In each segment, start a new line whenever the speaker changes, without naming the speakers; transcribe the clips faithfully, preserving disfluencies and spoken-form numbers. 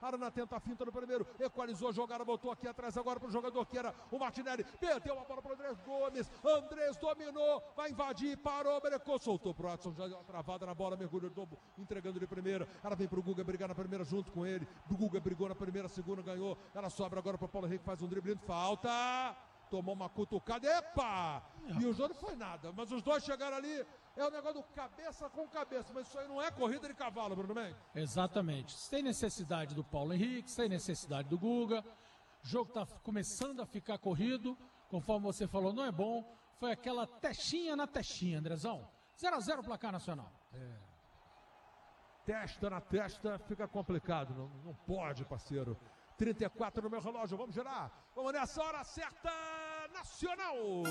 Arana tenta a finta no primeiro, equalizou a jogada, voltou aqui atrás agora pro jogador que era o Martinelli, perdeu a bola pro Andrés Gomes, Andrés dominou, vai invadir, parou, brecou, soltou pro Adson, já deu uma travada na bola, mergulho dobro, entregando de primeira, ela vem pro Guga brigar na primeira junto com ele, o Guga brigou na primeira, segunda ganhou, ela sobra agora pro Paulo Henrique, faz um drible, falta, tomou uma cutucada, epa, e o jogo não foi nada, mas os dois chegaram ali, é o negócio do cabeça com cabeça, mas isso aí não é corrida de cavalo, Bruno Mendes.
Exatamente, sem necessidade do Paulo Henrique, sem necessidade do Guga, o jogo tá começando a ficar corrido, conforme você falou, não é bom, foi aquela testinha na testinha, Andrezão, zero a zero placar nacional.
É. Testa na testa, fica complicado, não, não pode, parceiro. trinta e quatro no meu relógio, vamos girar, vamos nessa hora certa, Nacional!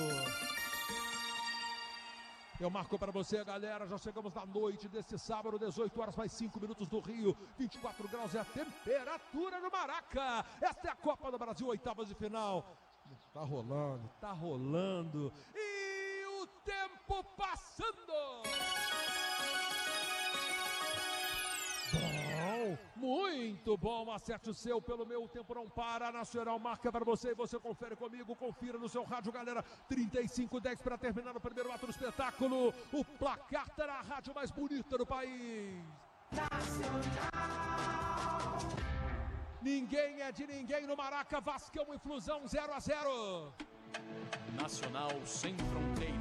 Eu marco para você, galera, já chegamos na noite desse sábado, dezoito horas mais cinco minutos do Rio, vinte e quatro graus é a temperatura no Maraca. Esta é a Copa do Brasil, oitavas de final. Tá rolando, tá rolando. E o tempo passando. Bom, muito bom, acerte o seu pelo meu, o tempo não para, Nacional marca para você e você confere comigo, confira no seu rádio, galera, trinta e cinco dez para terminar o primeiro ato do espetáculo, o placar terá a rádio mais bonita do país. Nacional. Ninguém é de ninguém no Maraca, Vascão e Flusão zero a zero.
Nacional sem fronteiras.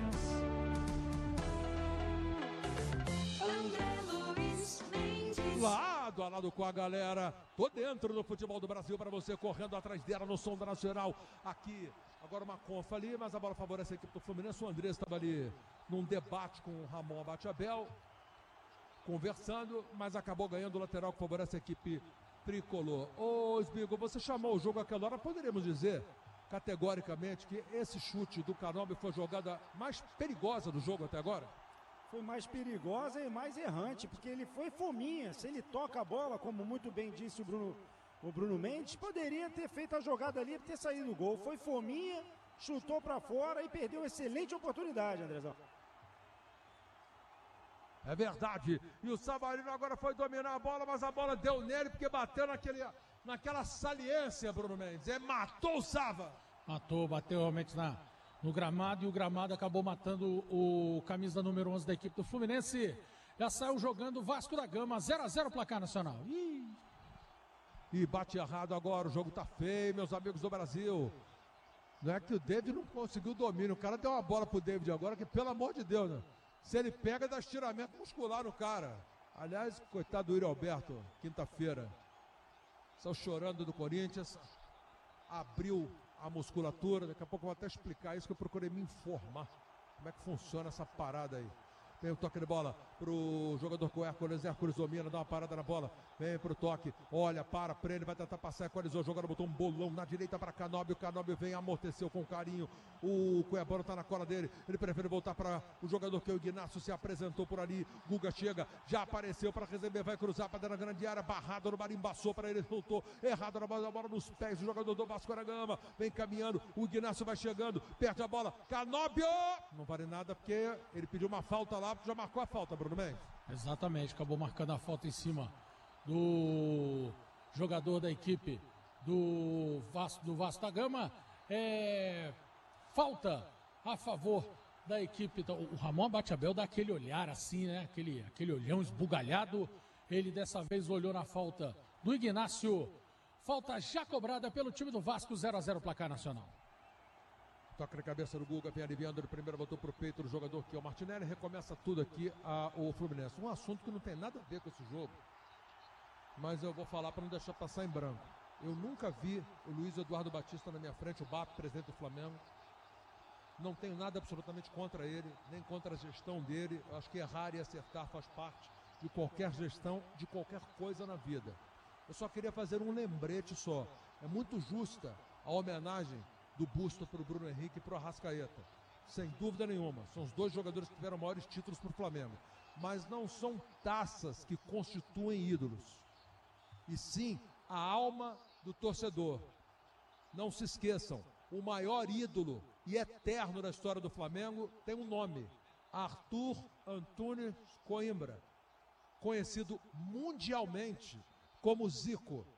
Lado a lado com a galera, tô dentro do futebol do Brasil para você, correndo atrás dela no som da Nacional, aqui, agora uma confa ali, mas a bola favorece a equipe do Fluminense, o Andrés estava ali num debate com o Ramon Abate-Abel, conversando, mas acabou ganhando o lateral que favorece a equipe tricolor. Ô Sbigo, você chamou o jogo àquela hora, poderíamos dizer, categoricamente, que esse chute do Canóbio foi a jogada mais perigosa do jogo até agora?
Foi mais perigosa e mais errante, porque ele foi fominha. Se ele toca a bola, como muito bem disse o Bruno, o Bruno Mendes, poderia ter feito a jogada ali e ter saído o gol. Foi fominha, chutou para fora e perdeu excelente oportunidade, Andrezão.
É verdade. E o Savarino agora foi dominar a bola, mas a bola deu nele porque bateu naquele, naquela saliência, Bruno Mendes. É, matou o Sava.
Matou, bateu realmente na... no gramado, e o gramado acabou matando o camisa número onze da equipe do Fluminense. Já saiu jogando o Vasco da Gama, zero a zero placar nacional. Ih.
E bate errado agora, o jogo tá feio, meus amigos do Brasil. Não é que o David não conseguiu o domínio, o cara deu uma bola pro David agora, que pelo amor de Deus, né? Se ele pega, dá estiramento muscular no cara. Aliás, coitado do Yuri Alberto, quinta-feira. Saiu chorando do Corinthians, abriu a musculatura, daqui a pouco eu vou até explicar isso, que eu procurei me informar como é que funciona essa parada aí. Vem o toque de bola pro jogador com o Hércules, Hércules domina, dá uma parada na bola, vem pro toque, olha, para, prende, vai tentar passar, equalizou, o jogador botou um bolão na direita para Canóbio, Canóbio vem, amorteceu com carinho, o Cuiabano tá na cola dele, ele prefere voltar para o jogador que é o Ignacio, se apresentou por ali, Guga chega, já apareceu para receber, vai cruzar para dentro da grande área, barrado no marimba, embaçou para ele, voltou, errado na bola, a bola nos pés, o jogador do Vasco da Gama, vem caminhando, o Ignacio vai chegando, perde a bola, Canóbio, não vale nada porque ele pediu uma falta lá, já marcou a falta, Bruno Mendes.
Exatamente, acabou marcando a falta em cima do jogador da equipe do Vasco, do Vasco da Gama. É falta a favor da equipe. O Ramon Abate-Abel dá aquele olhar assim, né? Aquele, aquele olhão esbugalhado. Ele dessa vez olhou na falta do Ignacio. Falta já cobrada pelo time do Vasco, zero a zero placar nacional.
Toca na cabeça do Guga, vem aliviando, ele primeiro botou pro peito do jogador que é o Martinelli, recomeça tudo aqui a, o Fluminense. Um assunto que não tem nada a ver com esse jogo, mas eu vou falar para não deixar passar em branco. Eu nunca vi o Luiz Eduardo Batista na minha frente, o B A P, presidente do Flamengo. Não tenho nada absolutamente contra ele, nem contra a gestão dele. Eu acho que errar e acertar faz parte de qualquer gestão, de qualquer coisa na vida. Eu só queria fazer um lembrete só. É muito justa a homenagem do busto para o Bruno Henrique e para o Arrascaeta. Sem dúvida nenhuma. São os dois jogadores que tiveram maiores títulos para o Flamengo. Mas não são taças que constituem ídolos. E sim a alma do torcedor. Não se esqueçam, o maior ídolo e eterno da história do Flamengo tem um nome. Arthur Antunes Coimbra. Conhecido mundialmente como Zico.